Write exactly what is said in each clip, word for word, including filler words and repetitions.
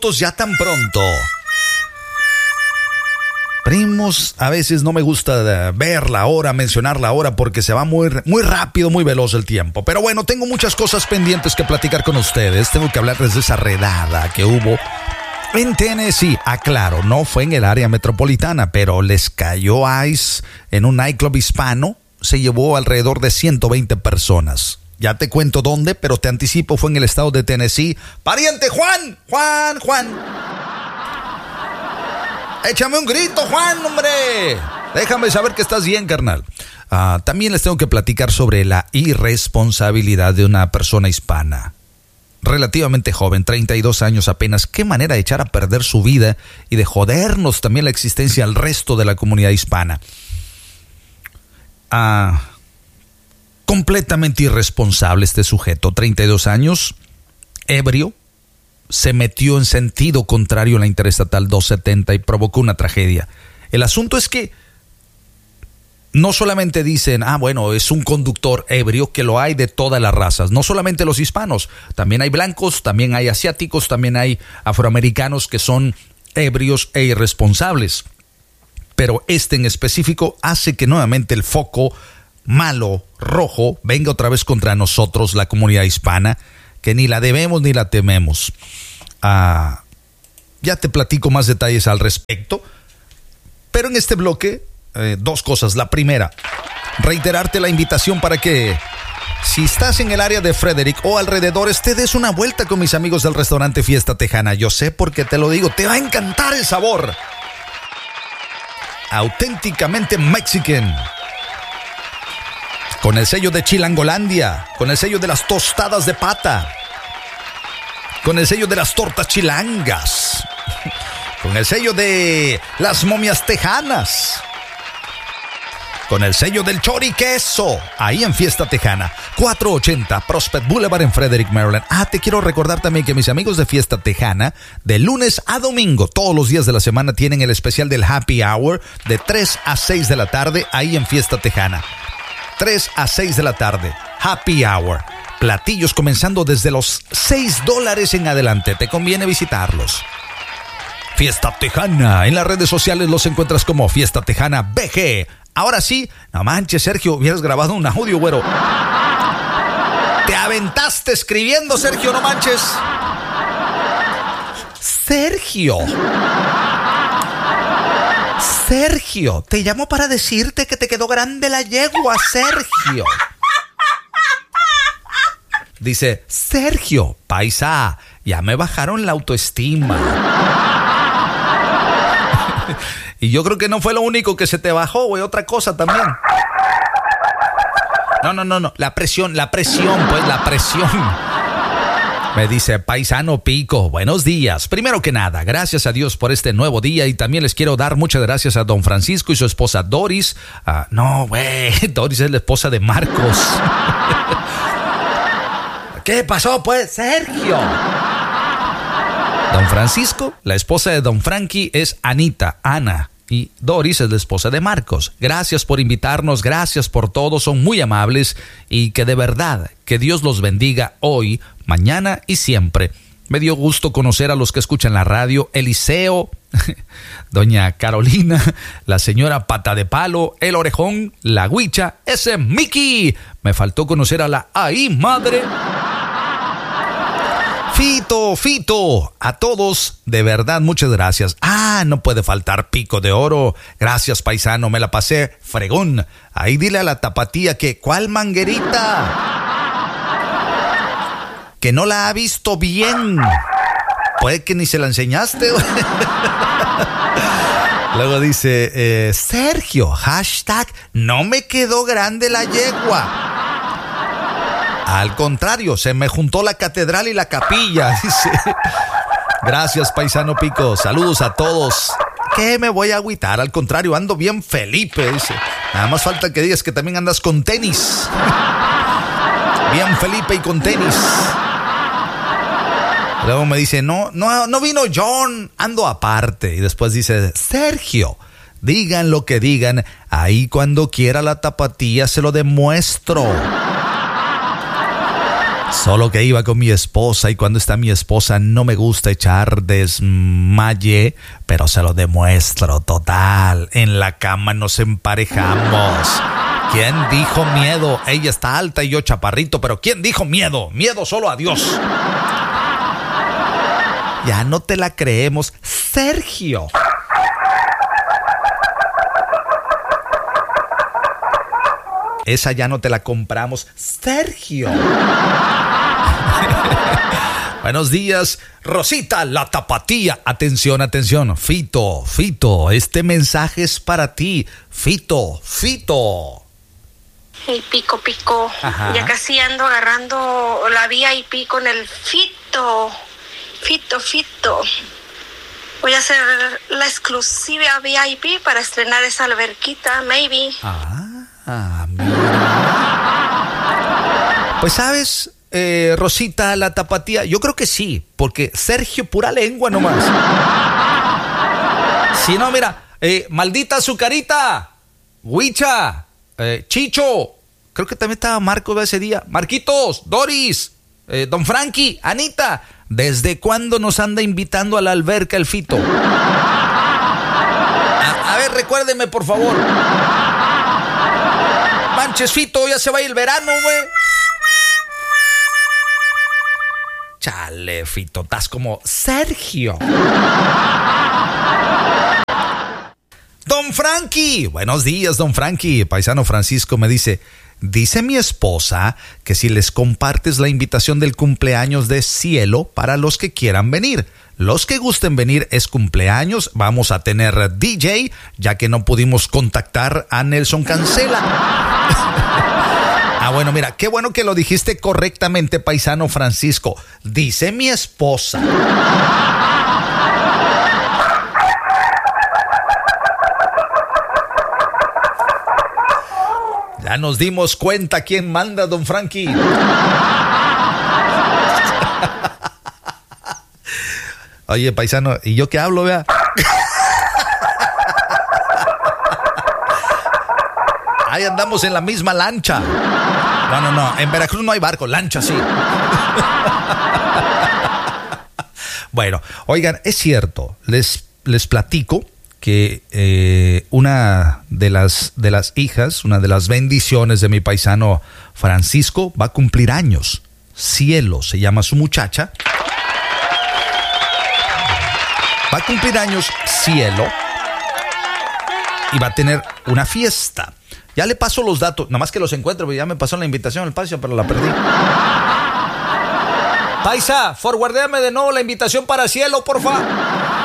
Ya tan pronto. Primos, a veces no me gusta ver la hora, mencionar la hora porque se va muy, muy rápido, muy veloz el tiempo. Pero bueno, tengo muchas cosas pendientes que platicar con ustedes. Tengo que hablarles de esa redada que hubo en Tennessee. Aclaro, no fue en el área metropolitana, pero les cayó ICE en un nightclub hispano. Se llevó alrededor de ciento veinte personas. Ya te cuento dónde, pero te anticipo, fue en el estado de Tennessee. ¡Pariente Juan! ¡Juan! ¡Juan! ¡Échame un grito, Juan, hombre! Déjame saber que estás bien, carnal. Uh, también les tengo que platicar sobre la irresponsabilidad de una persona hispana. Relativamente joven, treinta y dos años apenas. Qué manera de echar a perder su vida y de jodernos también la existencia al resto de la comunidad hispana. Ah... Uh, Completamente irresponsable este sujeto, treinta y dos años, ebrio, se metió en sentido contrario a la Interestatal doscientos setenta y provocó una tragedia. El asunto es que no solamente dicen, ah, bueno, es un conductor ebrio, que lo hay de todas las razas, no solamente los hispanos, también hay blancos, también hay asiáticos, también hay afroamericanos que son ebrios e irresponsables. Pero este en específico hace que nuevamente el foco malo, rojo, venga otra vez contra nosotros, la comunidad hispana, que ni la debemos ni la tememos. Ah, ya te platico más detalles al respecto, pero en este bloque, eh, dos cosas. La primera, reiterarte la invitación para que, si estás en el área de Frederick o alrededores, te des una vuelta con mis amigos del restaurante Fiesta Tejana. Yo sé porque te lo digo, te va a encantar el sabor. Auténticamente mexican. Con el sello de Chilangolandia, con el sello de las tostadas de pata, con el sello de las tortas chilangas, con el sello de las momias tejanas, con el sello del choriqueso, ahí en Fiesta Tejana, cuatrocientos ochenta Prospect Boulevard en Frederick, Maryland. Ah, te quiero recordar también que mis amigos de Fiesta Tejana, de lunes a domingo, todos los días de la semana, tienen el especial del Happy Hour de tres a seis de la tarde, ahí en Fiesta Tejana. tres a seis de la tarde, Happy Hour. Platillos comenzando desde los seis dólares en adelante. Te conviene visitarlos. Fiesta Tejana. En las redes sociales los encuentras como Fiesta Tejana B G. Ahora sí, no manches, Sergio, hubieras grabado un audio, güero. Te aventaste escribiendo, Sergio, no manches. Sergio. Sergio, te llamo para decirte que te quedó grande la yegua, Sergio. Dice, Sergio, paisa, ya me bajaron la autoestima. Y yo creo que no fue lo único que se te bajó, güey, otra cosa también. No, no, no, no, la presión, la presión, pues, la presión. Me dice, paisano Pico, buenos días. Primero que nada, gracias a Dios por este nuevo día y también les quiero dar muchas gracias a don Francisco y su esposa Doris. Uh, no, güey, Doris es la esposa de Marcos. ¿Qué pasó, pues, Sergio? Don Francisco, la esposa de don Frankie es Anita, Ana. Y Doris es la esposa de Marcos. Gracias por invitarnos, gracias por todo, son muy amables y que de verdad, que Dios los bendiga hoy, mañana y siempre. Me dio gusto conocer a los que escuchan la radio, Eliseo, doña Carolina, la señora Pata de Palo, el Orejón, la Huicha, ese Mickey. Me faltó conocer a la Ahí Madre. Fito, Fito, a todos, de verdad, muchas gracias. Ah, no puede faltar Pico de Oro. Gracias, paisano, me la pasé fregón. Ahí dile a la tapatía que, ¿cuál manguerita? Que no la ha visto bien. Puede que ni se la enseñaste. Luego dice, eh, Sergio, hashtag, no me quedó grande la yegua. Al contrario, se me juntó la catedral y la capilla, dice. Gracias, paisano Pico. Saludos a todos. ¿Qué me voy a agüitar? Al contrario, ando bien Felipe, dice. Nada más falta que digas que también andas con tenis. Bien Felipe y con tenis. Luego me dice, no, no, no vino John, ando aparte. Y después dice, Sergio, digan lo que digan, ahí cuando quiera la tapatía se lo demuestro. Solo que iba con mi esposa y cuando está mi esposa no me gusta echar desmaye, pero se lo demuestro total. En la cama nos emparejamos. ¿Quién dijo miedo? Ella está alta y yo chaparrito, pero ¿quién dijo miedo? Miedo solo a Dios. Ya no te la creemos, Sergio. Esa ya no te la compramos, Sergio. Buenos días, Rosita, la tapatía. Atención, atención. Fito, Fito, este mensaje es para ti. Fito, Fito. Hey, Pico, Pico. Ajá. Ya casi ando agarrando la V I P con el Fito. Fito, Fito. Voy a hacer la exclusiva V I P para estrenar esa alberquita, maybe. Ah, ah mira. Pues sabes, eh, Rosita, la tapatía, yo creo que sí, porque Sergio, pura lengua nomás. Si no, mira, eh, maldita azucarita, Huicha, eh, Chicho, creo que también estaba Marcos ese día, Marquitos, Doris, eh, Don Frankie, Anita. ¿Desde cuándo nos anda invitando a la alberca el Fito? A, a ver, recuérdeme, por favor. Manches, Fito, ya se va a ir el verano, güey. Chale, Fito, estás como Sergio. Don Frankie. Buenos días, Don Frankie. Paisano Francisco me dice... Dice mi esposa que si les compartes la invitación del cumpleaños de Cielo para los que quieran venir. Los que gusten venir es cumpleaños. Vamos a tener D J, ya que no pudimos contactar a Nelson Cancela. Ah, bueno, mira, qué bueno que lo dijiste correctamente, paisano Francisco. Dice mi esposa. Ya nos dimos cuenta quién manda, Don Frankie. Oye, paisano, ¿y yo qué hablo, vea? Ahí andamos en la misma lancha. No, no, no, en Veracruz no hay barco, lancha sí. Bueno, oigan, es cierto, les, les platico que eh, una de las, de las hijas, una de las bendiciones de mi paisano Francisco va a cumplir años. Cielo se llama su muchacha. Va a cumplir años Cielo y va a tener una fiesta. Ya le paso los datos, nada más que los encuentro, porque ya me pasó la invitación al paso, pero la perdí. Paisa, forwardéame de nuevo la invitación para Cielo, porfa.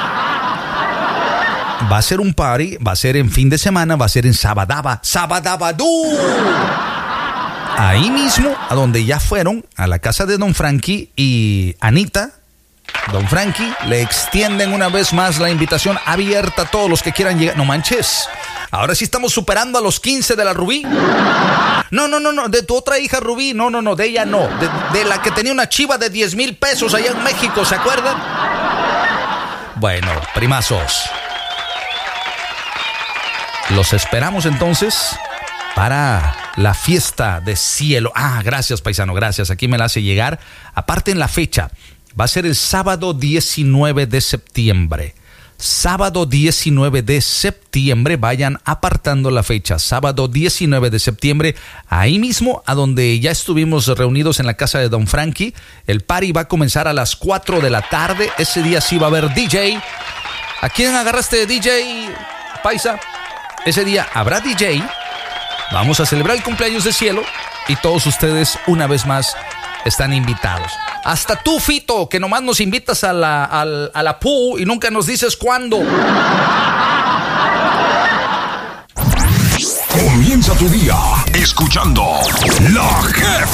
Va a ser un party, va a ser en fin de semana, va a ser en Sabadaba, Sabadabadú. Ahí mismo, a donde ya fueron, a la casa de Don Frankie y Anita. Don Frankie, le extienden una vez más la invitación abierta a todos los que quieran llegar. No manches, ahora sí estamos superando a los quince de la Rubí. No, no, no, no, de tu otra hija Rubí, no, no, no, de ella no. De, de la que tenía una chiva de diez mil pesos allá en México, ¿se acuerdan? Bueno, primazos. Los esperamos entonces para la fiesta de Cielo. Ah, gracias, paisano, gracias. Aquí me la hace llegar. Aparte en la fecha, va a ser el sábado diecinueve de septiembre. Sábado diecinueve de septiembre, vayan apartando la fecha. Sábado diecinueve de septiembre, ahí mismo, a donde ya estuvimos reunidos en la casa de Don Frankie. El party va a comenzar a las cuatro de la tarde. Ese día sí va a haber D J. ¿A quién agarraste de D J, paisa? Ese día habrá D J, vamos a celebrar el cumpleaños de Cielo y todos ustedes una vez más están invitados. Hasta tú, Fito, que nomás nos invitas a la, a, a la P U y nunca nos dices cuándo. Comienza tu día escuchando La Jefa.